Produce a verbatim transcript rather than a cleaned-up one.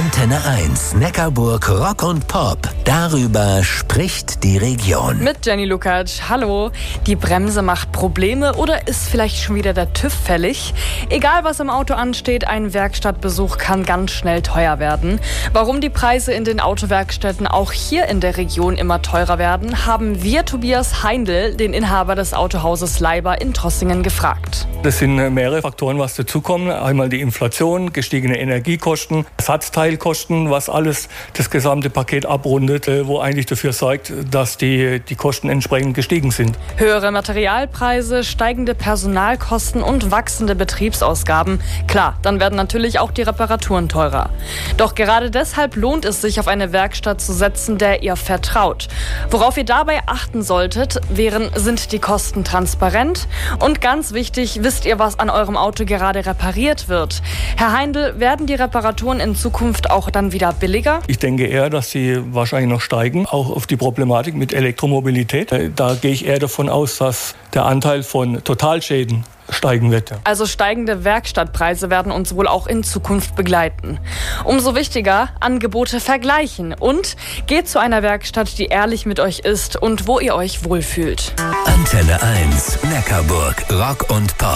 Antenne eins, Neckarburg Rock und Pop. Darüber spricht die Region. Mit Jenny Lukacs. Hallo. Die Bremse macht Probleme oder ist vielleicht schon wieder der TÜV fällig? Egal was im Auto ansteht, ein Werkstattbesuch kann ganz schnell teuer werden. Warum die Preise in den Autowerkstätten auch hier in der Region immer teurer werden, haben wir Tobias Heindl, den Inhaber des Autohauses Leiber in Trossingen, gefragt. Das sind mehrere Faktoren, was dazukommen. Einmal die Inflation, gestiegene Energiekosten, Ersatzteilkosten, was alles das gesamte Paket abrundet, wo eigentlich dafür sorgt, dass die, die Kosten entsprechend gestiegen sind. Höhere Materialpreise, steigende Personalkosten und wachsende Betriebsausgaben. Klar, dann werden natürlich auch die Reparaturen teurer. Doch gerade deshalb lohnt es sich, auf eine Werkstatt zu setzen, der ihr vertraut. Worauf ihr dabei achten solltet, wären, sind die Kosten transparent und ganz wichtig, wisst ihr, was an eurem Auto gerade repariert wird? Herr Heindl, werden die Reparaturen in Zukunft auch dann wieder billiger? Ich denke eher, dass sie wahrscheinlich noch steigen, auch auf die Problematik mit Elektromobilität. Da gehe ich eher davon aus, dass der Anteil von Totalschäden steigen wird. Also steigende Werkstattpreise werden uns wohl auch in Zukunft begleiten. Umso wichtiger, Angebote vergleichen und geht zu einer Werkstatt, die ehrlich mit euch ist und wo ihr euch wohlfühlt. Antenne eins, Neckarburg Rock und Pop.